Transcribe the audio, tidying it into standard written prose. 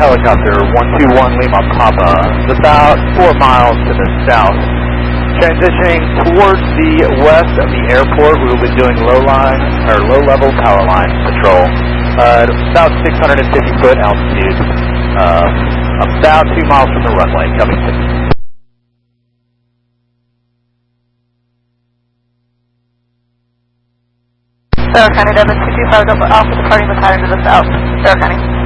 helicopter 121 Lima Papa is about 4 miles to the south. Transitioning towards the west of the airport, we will be doing low-level power line patrol at about 650 foot altitude, about 2 miles from the runway, coming to. Sarah County, Devon 225 Alpha departing the pattern to the south. Sarah County.